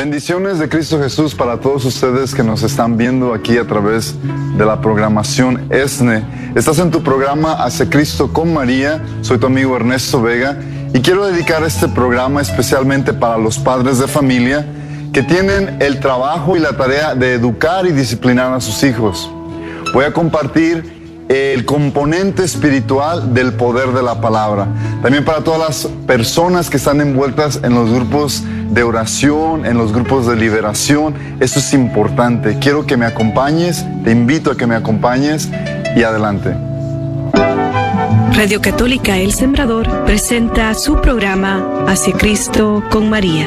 Bendiciones de Cristo Jesús para todos ustedes que nos están viendo aquí a través de la programación ESNE. Estás en tu programa Hacia Cristo con María. Soy tu amigo Ernesto Vega y quiero dedicar este programa especialmente para los padres de familia que tienen el trabajo y la tarea de educar y disciplinar a sus hijos. Voy a compartir el componente espiritual del poder de la palabra. También para todas las personas que están envueltas en los grupos de oración, en los grupos de liberación, esto es importante. Quiero que me acompañes, te invito a que me acompañes y adelante. Radio Católica El Sembrador presenta su programa Hacia Cristo con María.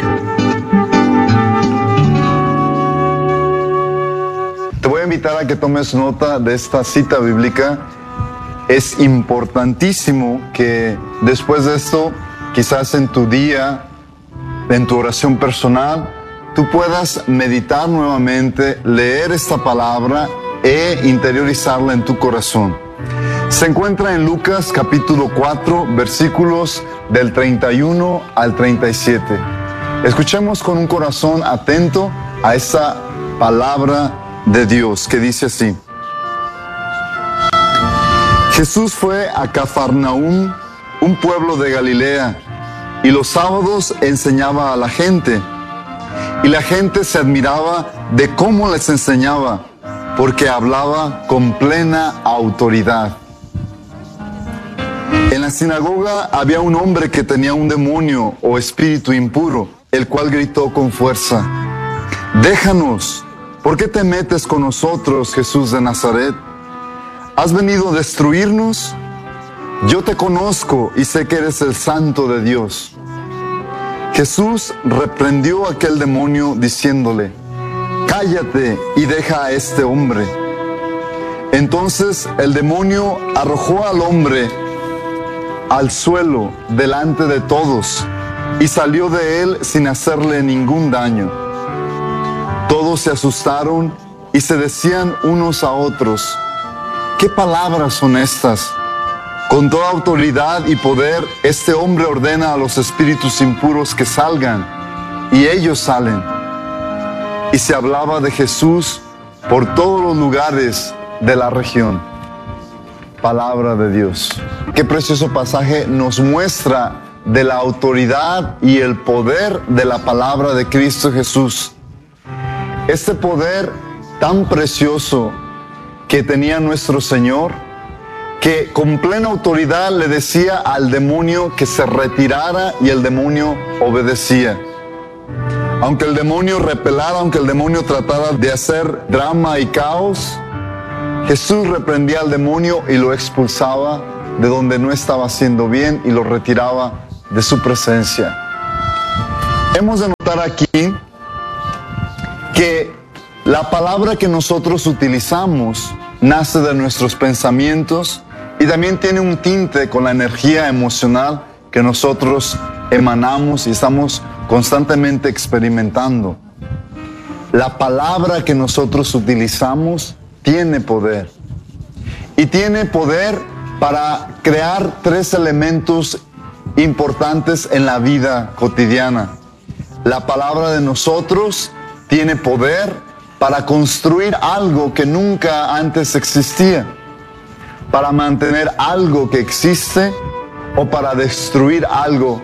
Te voy a invitar a que tomes nota de esta cita bíblica. Es importantísimo que después de esto, quizás en tu día, en tu oración personal, tú puedas meditar nuevamente, leer esta palabra e interiorizarla en tu corazón. Se encuentra en Lucas capítulo 4, versículos del 31 al 37. Escuchemos con un corazón atento a esa palabra de Dios que dice así. Jesús fue a Cafarnaúm, un pueblo de Galilea, y los sábados enseñaba a la gente. Y la gente se admiraba de cómo les enseñaba, porque hablaba con plena autoridad. En la sinagoga había un hombre que tenía un demonio o espíritu impuro, el cual gritó con fuerza: «Déjanos, ¿por qué te metes con nosotros, Jesús de Nazaret? ¿Has venido a destruirnos? Yo te conozco y sé que eres el Santo de Dios». Jesús reprendió a aquel demonio diciéndole: «Cállate y deja a este hombre». Entonces el demonio arrojó al hombre al suelo delante de todos y salió de él sin hacerle ningún daño. Todos se asustaron y se decían unos a otros: «¿Qué palabras son estas? Con toda autoridad y poder, este hombre ordena a los espíritus impuros que salgan, y ellos salen». Y se hablaba de Jesús por todos los lugares de la región. Palabra de Dios. Qué precioso pasaje nos muestra de la autoridad y el poder de la palabra de Cristo Jesús. Este poder tan precioso que tenía nuestro Señor, que con plena autoridad le decía al demonio que se retirara y el demonio obedecía. Aunque el demonio repelara, aunque el demonio tratara de hacer drama y caos, Jesús reprendía al demonio y lo expulsaba de donde no estaba haciendo bien y lo retiraba de su presencia. Hemos de notar aquí que la palabra que nosotros utilizamos nace de nuestros pensamientos y también tiene un tinte con la energía emocional que nosotros emanamos y estamos constantemente experimentando. La palabra que nosotros utilizamos tiene poder. Y tiene poder para crear tres elementos importantes en la vida cotidiana. La palabra de nosotros tiene poder para construir algo que nunca antes existía, para mantener algo que existe o para destruir algo.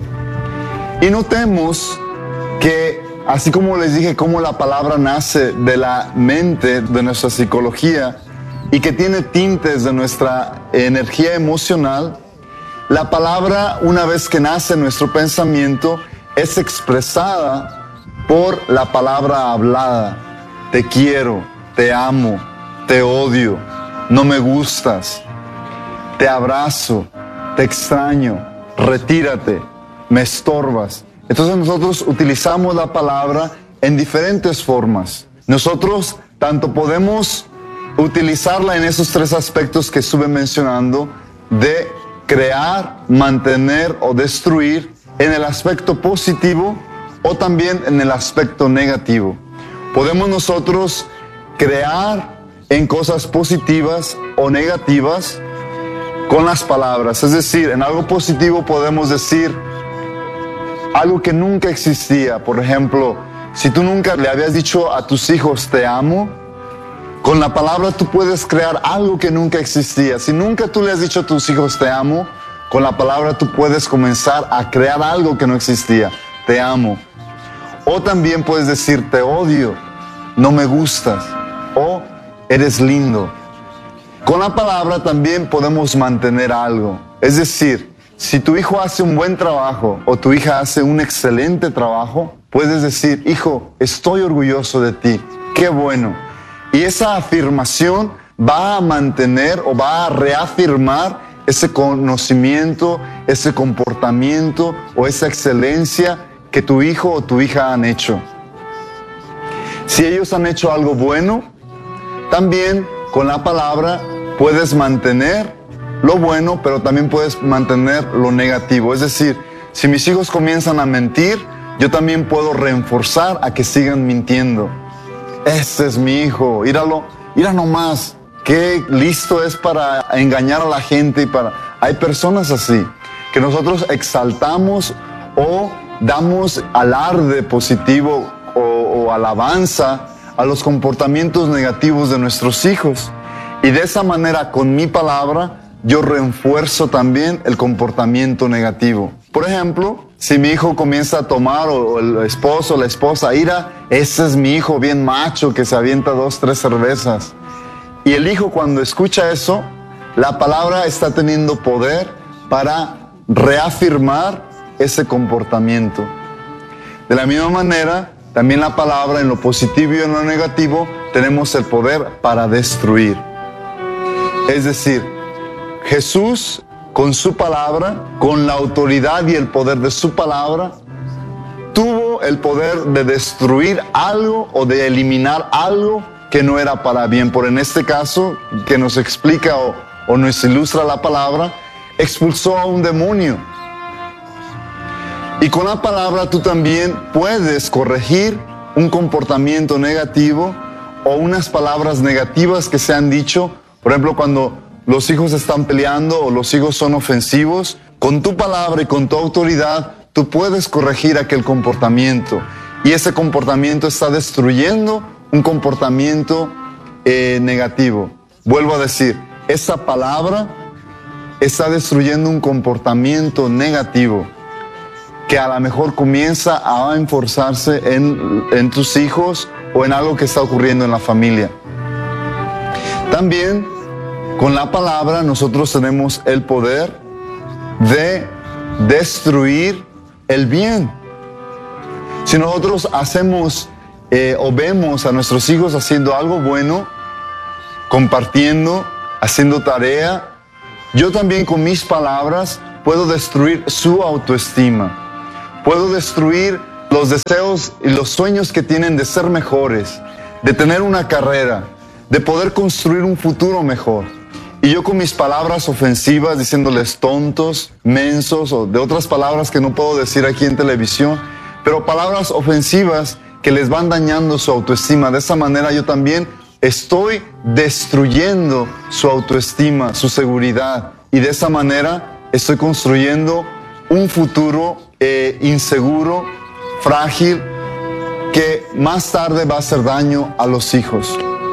Y notemos que, así como les dije, cómo la palabra nace de la mente, de nuestra psicología, y que tiene tintes de nuestra energía emocional, la palabra, una vez que nace en nuestro pensamiento, es expresada por la palabra hablada. Te quiero, te amo, te odio, no me gustas, te abrazo, te extraño, retírate, me estorbas. Entonces nosotros utilizamos la palabra en diferentes formas. Nosotros tanto podemos utilizarla en esos tres aspectos que estuve mencionando, de crear, mantener o destruir, en el aspecto positivo o también en el aspecto negativo. Podemos nosotros crear en cosas positivas o negativas con las palabras. Es decir, en algo positivo podemos decir algo que nunca existía. Por ejemplo, si tú nunca le habías dicho a tus hijos te amo, con la palabra tú puedes crear algo que nunca existía. Si nunca tú le has dicho a tus hijos te amo, con la palabra tú puedes comenzar a crear algo que no existía. Te amo. O también puedes decir te odio, no me gustas, o eres lindo. Con la palabra también podemos mantener algo. Es decir, si tu hijo hace un buen trabajo o tu hija hace un excelente trabajo, puedes decir, hijo, estoy orgulloso de ti, qué bueno. Y esa afirmación va a mantener o va a reafirmar ese conocimiento, ese comportamiento o esa excelencia que tu hijo o tu hija han hecho. Si ellos han hecho algo bueno, también con la palabra puedes mantener lo bueno, pero también puedes mantener lo negativo. Es decir, si mis hijos comienzan a mentir, yo también puedo reforzar a que sigan mintiendo. Ese es mi hijo, mira nomás, qué listo es para engañar a la gente. Hay personas así, que nosotros exaltamos o damos alarde positivo o alabanza a los comportamientos negativos de nuestros hijos. Y de esa manera, con mi palabra, yo refuerzo también el comportamiento negativo. Por ejemplo, si mi hijo comienza a tomar, o el esposo o la esposa, ese es mi hijo bien macho que se avienta 2, 3 cervezas. Y el hijo, cuando escucha eso, la palabra está teniendo poder para reafirmar ese comportamiento. De la misma manera, también la palabra en lo positivo y en lo negativo tenemos el poder para destruir. Es decir, Jesús con su palabra, con la autoridad y el poder de su palabra, tuvo el poder de destruir algo o de eliminar algo que no era para bien. Por en este caso, que nos explica o nos ilustra la palabra, expulsó a un demonio. Y con la palabra tú también puedes corregir un comportamiento negativo o unas palabras negativas que se han dicho. Por ejemplo, cuando los hijos están peleando o los hijos son ofensivos, con tu palabra y con tu autoridad, tú puedes corregir aquel comportamiento. Y ese comportamiento está destruyendo un comportamiento negativo. Vuelvo a decir, esa palabra está destruyendo un comportamiento negativo que a lo mejor comienza a enforzarse en tus hijos o en algo que está ocurriendo en la familia. También con la palabra nosotros tenemos el poder de destruir el bien. Si nosotros hacemos o vemos a nuestros hijos haciendo algo bueno, compartiendo, haciendo tarea, yo también con mis palabras puedo destruir su autoestima. Puedo destruir los deseos y los sueños que tienen de ser mejores, de tener una carrera, de poder construir un futuro mejor. Y yo con mis palabras ofensivas, diciéndoles tontos, mensos, o de otras palabras que no puedo decir aquí en televisión, pero palabras ofensivas que les van dañando su autoestima. De esa manera yo también estoy destruyendo su autoestima, su seguridad. Y de esa manera estoy construyendo un futuro inseguro, frágil, que más tarde va a hacer daño a los hijos.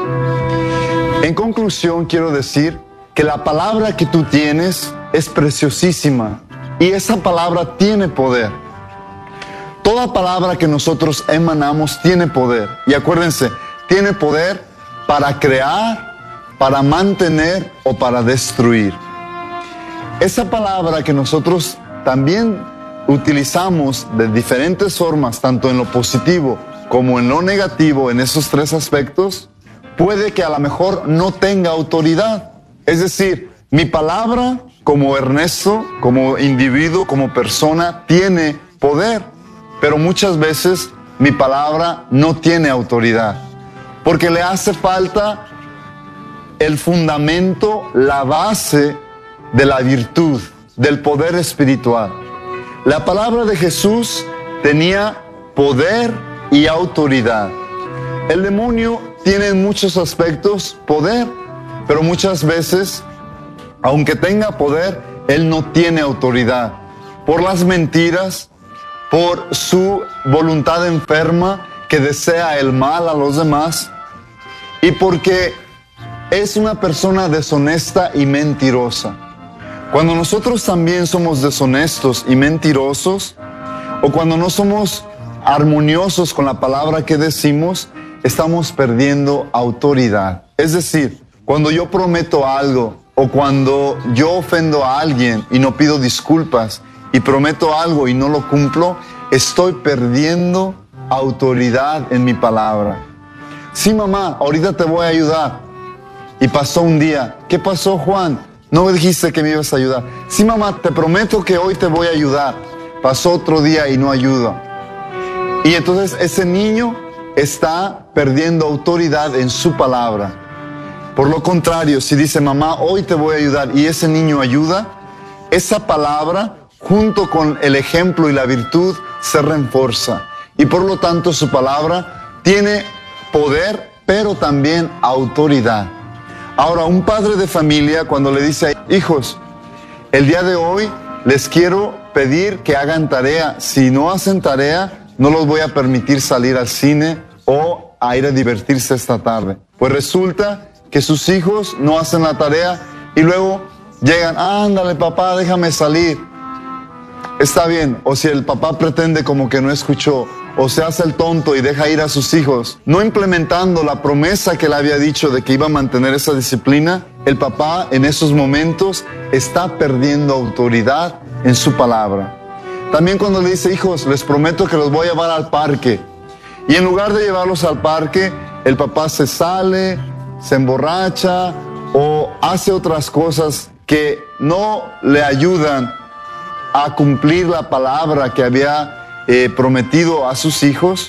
En conclusión, quiero decir que la palabra que tú tienes es preciosísima y esa palabra tiene poder. Toda palabra que nosotros emanamos tiene poder. Y acuérdense, tiene poder para crear, para mantener o para destruir. Esa palabra que nosotros también utilizamos de diferentes formas, tanto en lo positivo como en lo negativo, en esos 3 aspectos, puede que a lo mejor no tenga autoridad. Es decir, mi palabra como Ernesto, como individuo, como persona, tiene poder, pero muchas veces mi palabra no tiene autoridad, porque le hace falta el fundamento, la base de la virtud, del poder espiritual. La palabra de Jesús tenía poder y autoridad. El demonio tiene en muchos aspectos poder, pero muchas veces, aunque tenga poder, él no tiene autoridad. Por las mentiras, por su voluntad enferma que desea el mal a los demás y porque es una persona deshonesta y mentirosa. Cuando nosotros también somos deshonestos y mentirosos, o cuando no somos armoniosos con la palabra que decimos, estamos perdiendo autoridad. Es decir, cuando yo prometo algo o cuando yo ofendo a alguien y no pido disculpas y prometo algo y no lo cumplo, estoy perdiendo autoridad en mi palabra. Sí, mamá, ahorita te voy a ayudar. Y pasó un día. ¿Qué pasó, Juan? No me dijiste que me ibas a ayudar. Sí, mamá, te prometo que hoy te voy a ayudar. Pasó otro día y no ayuda. Y entonces ese niño está perdiendo autoridad en su palabra. Por lo contrario, si dice, mamá, hoy te voy a ayudar, y ese niño ayuda, esa palabra, junto con el ejemplo y la virtud, se refuerza. Y por lo tanto su palabra tiene poder, pero también autoridad. Ahora, un padre de familia, cuando le dice, hijos, el día de hoy les quiero pedir que hagan tarea. Si no hacen tarea, no los voy a permitir salir al cine o a ir a divertirse esta tarde. Pues resulta que sus hijos no hacen la tarea y luego llegan, ándale papá, déjame salir. Está bien. O si el papá pretende como que no escuchó, o se hace el tonto y deja ir a sus hijos, no implementando la promesa que le había dicho de que iba a mantener esa disciplina, el papá en esos momentos está perdiendo autoridad en su palabra. También cuando le dice, hijos, les prometo que los voy a llevar al parque, y en lugar de llevarlos al parque, el papá se sale, se emborracha o hace otras cosas que no le ayudan a cumplir la palabra que había prometido a sus hijos,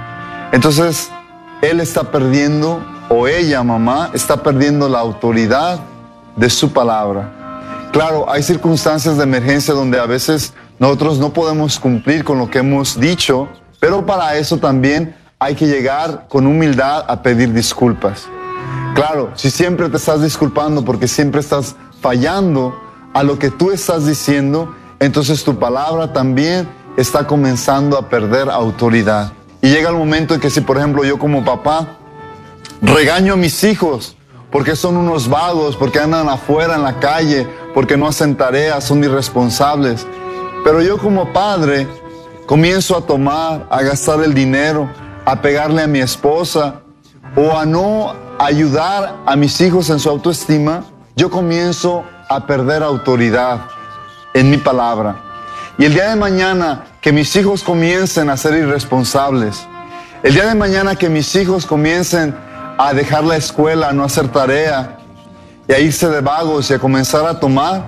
entonces él está perdiendo, o ella, mamá, está perdiendo la autoridad de su palabra. Claro, hay circunstancias de emergencia donde a veces nosotros no podemos cumplir con lo que hemos dicho, pero para eso también hay que llegar con humildad a pedir disculpas. Claro, si siempre te estás disculpando porque siempre estás fallando a lo que tú estás diciendo, entonces tu palabra también está comenzando a perder autoridad. Y llega el momento en que si, por ejemplo, yo como papá regaño a mis hijos porque son unos vagos, porque andan afuera en la calle, porque no hacen tareas, son irresponsables. Pero yo como padre comienzo a tomar, a gastar el dinero, a pegarle a mi esposa o a no ayudar a mis hijos en su autoestima, yo comienzo a perder autoridad en mi palabra. Y el día de mañana que mis hijos comiencen a ser irresponsables, el día de mañana que mis hijos comiencen a dejar la escuela, a no hacer tarea y a irse de vagos y a comenzar a tomar,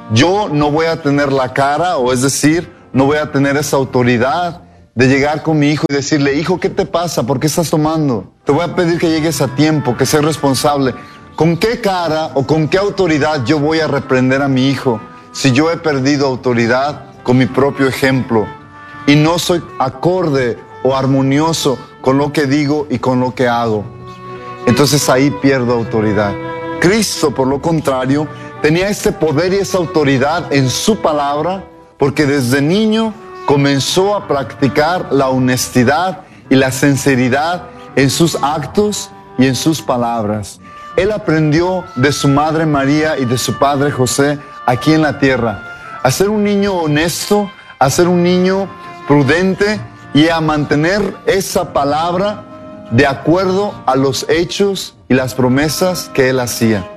yo no voy a tener la cara, o es decir, no voy a tener esa autoridad de llegar con mi hijo y decirle, hijo, ¿qué te pasa? ¿Por qué estás tomando? Te voy a pedir que llegues a tiempo, que seas responsable. ¿Con qué cara o con qué autoridad yo voy a reprender a mi hijo si yo he perdido autoridad con mi propio ejemplo y no soy acorde o armonioso con lo que digo y con lo que hago? Entonces ahí pierdo autoridad. Cristo, por lo contrario, tenía ese poder y esa autoridad en su palabra porque desde niño comenzó a practicar la honestidad y la sinceridad en sus actos y en sus palabras. Él aprendió de su madre María y de su padre José aquí en la tierra a ser un niño honesto, a ser un niño prudente y a mantener esa palabra de acuerdo a los hechos y las promesas que él hacía.